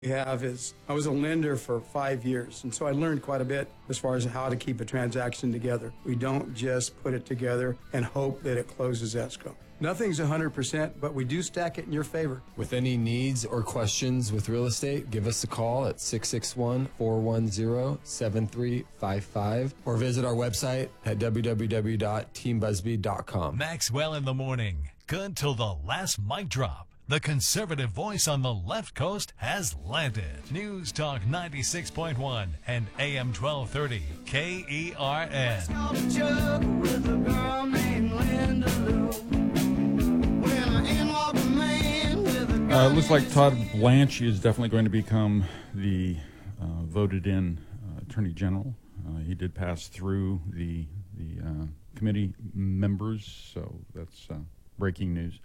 Have is I was a lender for 5 years, and so I learned quite a bit as far as how to keep a transaction together. We don't just put it together and hope that it closes escrow. Nothing's 100%, but we do stack it in your favor. With any needs or questions with real estate, give us a call at 661-410-7355 or visit our website at www.teambusby.com. Maxwell in the morning. Good till the last mic drop. The conservative voice on the left coast has landed. News Talk 96.1 and AM 1230 KERN. Looks like Todd Blanche is definitely going to become the voted-in Attorney General. He did pass through the committee members, so that's breaking news.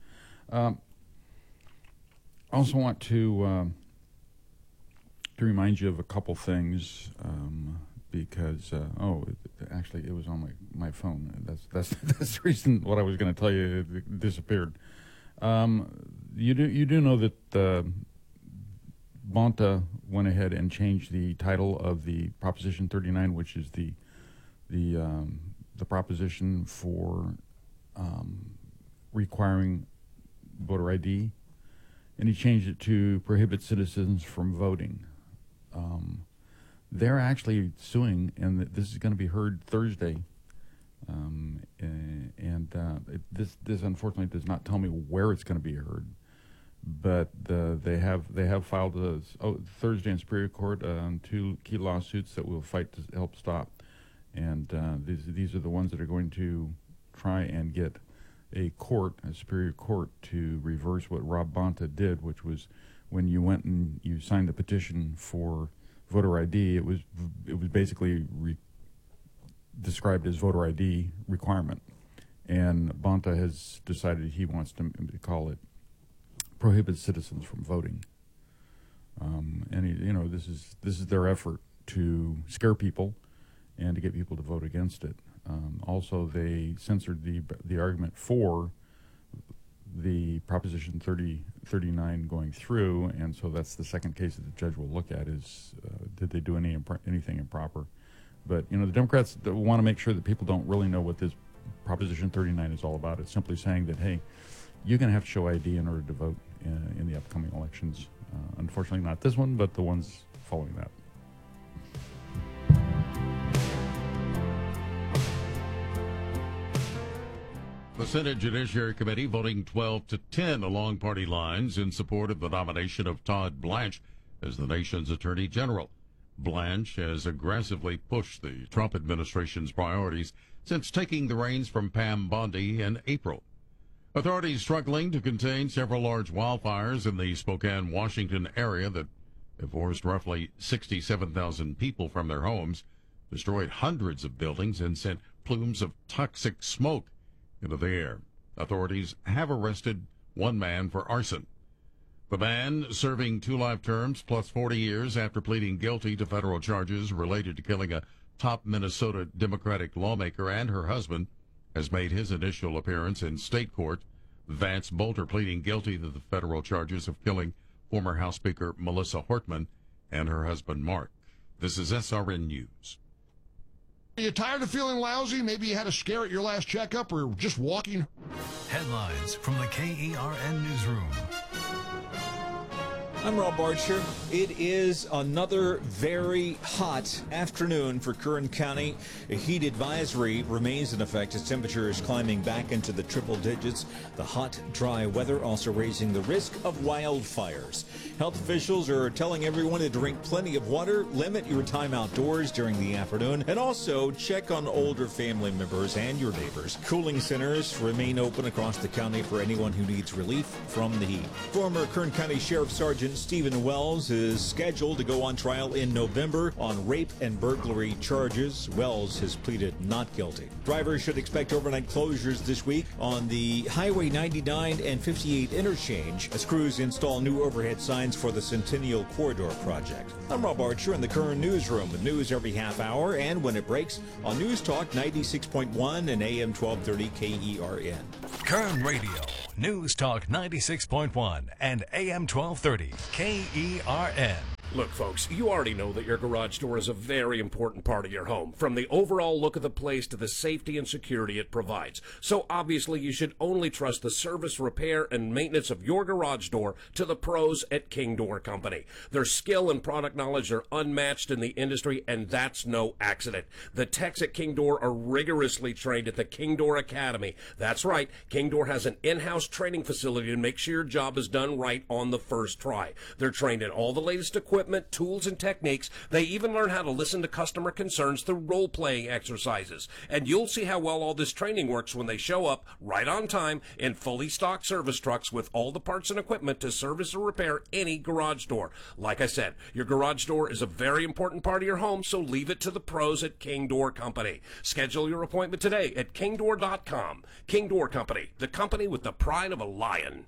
I also want to remind you of a couple things because actually it was on my phone. That's the reason what I was going to tell you it disappeared. You do know that Bonta went ahead and changed the title of the Proposition 39, which is the proposition for requiring voter ID. And he changed it to prohibit citizens from voting. They're actually suing, and this is going to be heard Thursday. This unfortunately does not tell me where it's going to be heard, but they have filed Thursday in Superior Court on 2 key lawsuits that we'll fight to help stop. And these are the ones that are going to try and get a Superior Court, to reverse what Rob Bonta did, which was when you went and you signed the petition for voter ID, it was basically described as voter ID requirement. And Bonta has decided he wants to call it prohibit citizens from voting. This is their effort to scare people and to get people to vote against it. Also, they censored the argument for the Proposition 39 going through, and so that's the second case that the judge will look at is did they do anything improper. But, the Democrats want to make sure that people don't really know what this Proposition 39 is all about. It's simply saying that, hey, you're going to have to show ID in order to vote in the upcoming elections. Unfortunately, not this one, but the ones following that. The Senate Judiciary Committee voting 12-10 along party lines in support of the nomination of Todd Blanche as the nation's Attorney General. Blanche has aggressively pushed the Trump administration's priorities since taking the reins from Pam Bondi in April. Authorities struggling to contain several large wildfires in the Spokane, Washington area that have forced roughly 67,000 people from their homes, destroyed hundreds of buildings, and sent plumes of toxic smoke into the air. Authorities have arrested one man for arson. The man, serving 2 life terms plus 40 years after pleading guilty to federal charges related to killing a top Minnesota Democratic lawmaker and her husband, has made his initial appearance in state court. Vance Bolter pleading guilty to the federal charges of killing former House Speaker Melissa Hortman and her husband Mark. This is SRN News. Are you tired of feeling lousy? Maybe you had a scare at your last checkup or just walking. Headlines from the KERN newsroom. I'm Rob Archer. It is another very hot afternoon for Kern County. A heat advisory remains in effect as temperatures climbing back into the triple digits. The hot, dry weather also raising the risk of wildfires. Health officials are telling everyone to drink plenty of water, limit your time outdoors during the afternoon, and also check on older family members and your neighbors. Cooling centers remain open across the county for anyone who needs relief from the heat. Former Kern County Sheriff Sergeant Stephen Wells is scheduled to go on trial in November on rape and burglary charges. Wells has pleaded not guilty. Drivers should expect overnight closures this week on the Highway 99 and 58 interchange as crews install new overhead signs for the Centennial Corridor project. I'm Rob Archer in the Kern Newsroom with news every half hour and when it breaks on News Talk 96.1 and AM 1230 KERN. Kern Radio, News Talk 96.1 and AM 1230, KERN. Look, folks, you already know that your garage door is a very important part of your home, from the overall look of the place to the safety and security it provides. So obviously you should only trust the service, repair, and maintenance of your garage door to the pros at King Door Company. Their skill and product knowledge are unmatched in the industry, and that's no accident. The techs at King Door are rigorously trained at the King Door Academy. That's right, King Door has an in-house training facility to make sure your job is done right on the first try. They're trained in all the latest equipment, tools, and techniques. They even learn how to listen to customer concerns through role-playing exercises. And you'll see how well all this training works when they show up right on time in fully stocked service trucks with all the parts and equipment to service or repair any garage door. Like I said, your garage door is a very important part of your home, so leave it to the pros at King Door Company. Schedule your appointment today at kingdoor.com. King Door Company, the company with the pride of a lion.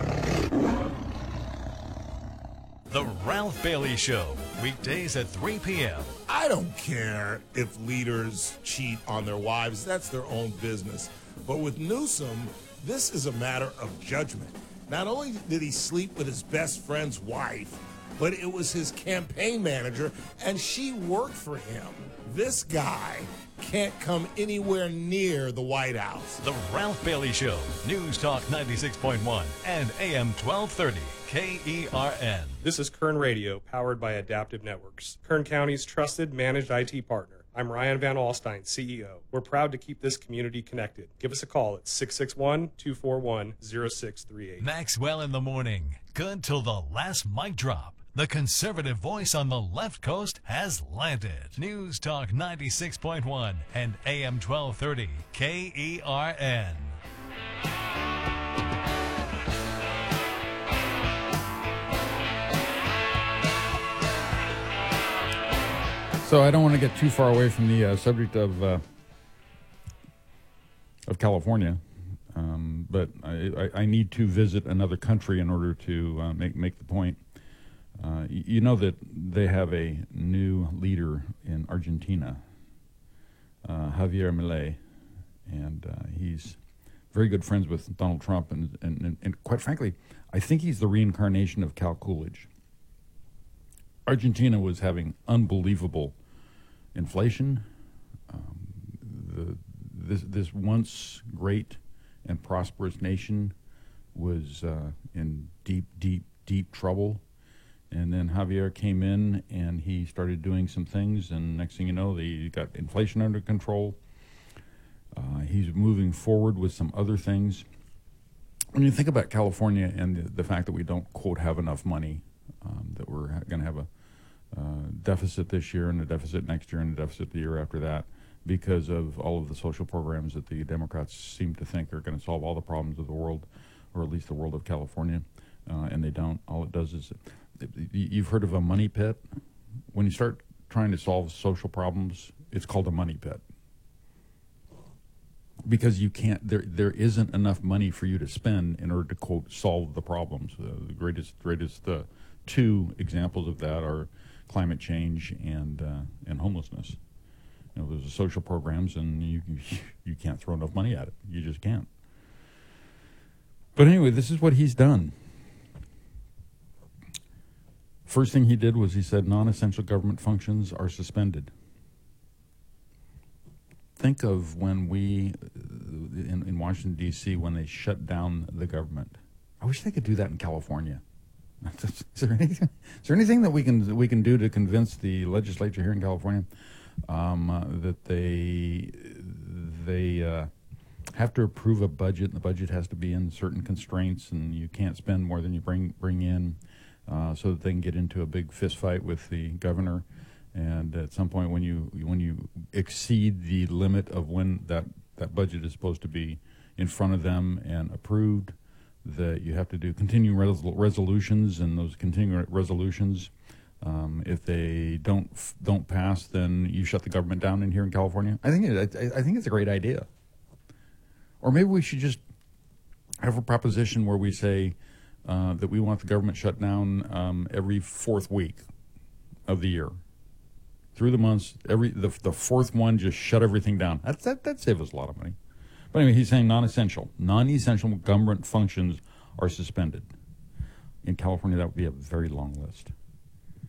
The Ralph Bailey Show, weekdays at 3 p.m. I don't care if leaders cheat on their wives. That's their own business. But with Newsom, this is a matter of judgment. Not only did he sleep with his best friend's wife, but it was his campaign manager, and she worked for him. This guy can't come anywhere near the White House. The Ralph Bailey Show, News Talk 96.1 and AM 1230, KERN. This is Kern Radio, powered by Adaptive Networks, Kern County's trusted managed IT partner. I'm Ryan Van Alstyne, CEO. We're proud to keep this community connected. Give us a call at 661-241-0638. Maxwell in the morning, good till the last mic drop. The conservative voice on the left coast has landed. News Talk 96.1 and AM 1230, KERN. So I don't want to get too far away from the subject of California, but I need to visit another country in order to make the point. You know that they have a new leader in Argentina, Javier Milei, and he's very good friends with Donald Trump, and quite frankly, I think he's the reincarnation of Cal Coolidge. Argentina was having unbelievable inflation. This once great and prosperous nation was in deep trouble. And then Javier came in and he started doing some things, and next thing you know, they got inflation under control. He's moving forward with some other things. When you think about California and the fact that we don't, quote, have enough money, that we're going to have a deficit this year and a deficit next year and a deficit the year after that because of all of the social programs that the Democrats seem to think are going to solve all the problems of the world, or at least the world of California, and they don't. All it does is... You've heard of a money pit? When you start trying to solve social problems, it's called a money pit. Because you can't, there isn't enough money for you to spend in order to, quote, solve the problems. The greatest two examples of that are climate change and homelessness. You know, there's the social programs, and you can't throw enough money at it. You just can't. But anyway, this is what he's done. First thing he did was he said non-essential government functions are suspended. Think of when we, in Washington, D.C., when they shut down the government. I wish they could do that in California. Is there anything that we can do to convince the legislature here in California that they have to approve a budget, and the budget has to be in certain constraints, and you can't spend more than you bring in, so that they can get into a big fist fight with the governor. And at some point, when you exceed the limit of when that budget is supposed to be in front of them and approved, that you have to do continuing resolutions, and those continuing resolutions, if they don't pass, then you shut the government down in here in California. I think it's a great idea. Or maybe we should just have a proposition where we say that we want the government shut down every fourth week of the year. Through the months, the fourth one, just shut everything down. That'd save us a lot of money. But anyway, he's saying non-essential. Non-essential government functions are suspended. In California, that would be a very long list.